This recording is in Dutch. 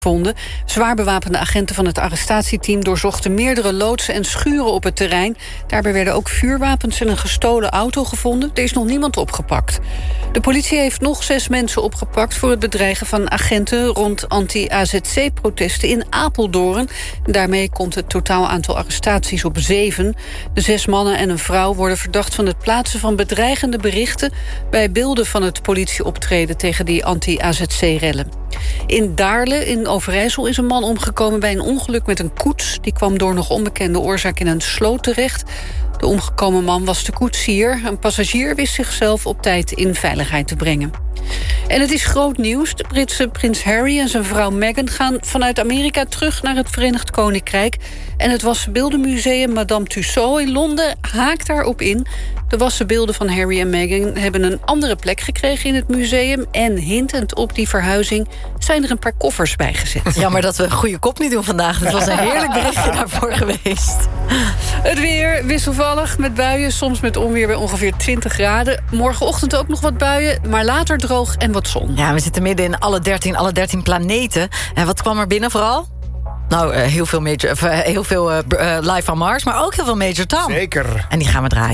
vonden. Zwaar bewapende agenten van het arrestatieteam doorzochten meerdere loodsen en schuren op het terrein. Daarbij werden ook vuurwapens en een gestolen auto gevonden. Er is nog niemand opgepakt. De politie heeft nog 6 mensen opgepakt voor het bedreigen van agenten rond anti-AZC-protesten in Apeldoorn. Daarmee komt het totaal aantal arrestaties op 7. De 6 mannen en een vrouw worden verdacht van het plaatsen van bedreigende berichten bij beelden van het politieoptreden tegen die anti-AZC-rellen. In Daarle in Overijssel is een man omgekomen bij een ongeluk met een koets. Die kwam door nog onbekende oorzaak in een sloot terecht. De omgekomen man was de koetsier. Een passagier wist zichzelf op tijd in veiligheid te brengen. En het is groot nieuws. De Britse prins Harry en zijn vrouw Meghan gaan vanuit Amerika terug naar het Verenigd Koninkrijk. En het Wassenbeeldenmuseum Madame Tussauds in Londen haakt daarop in. De wassenbeelden van Harry en Meghan hebben een andere plek gekregen in het museum. En hintend op die verhuizing zijn er een paar koffers bijgezet. Jammer dat we een goede kop niet doen vandaag. Het was een heerlijk berichtje daarvoor geweest. Het weer wisselvallig met buien, soms met onweer bij ongeveer 20 graden. Morgenochtend ook nog wat buien, maar later droog en wat zon. Ja, we zitten midden in alle 13 planeten. En wat kwam er binnen vooral? Nou, heel veel live van Mars, maar ook heel veel Major Tom. Zeker. En die gaan we draaien.